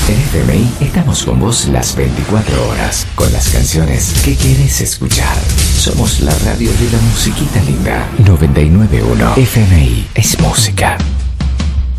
En FMI estamos con vos las 24 horas, con las canciones que querés escuchar. Somos la radio de la musiquita linda. 991 FMI es música.